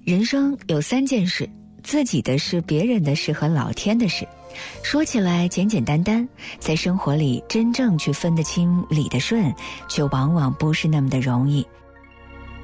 人生有3件事，自己的事、别人的事和老天的事。说起来简简单单，在生活里真正去分得清理得顺，却往往不是那么的容易。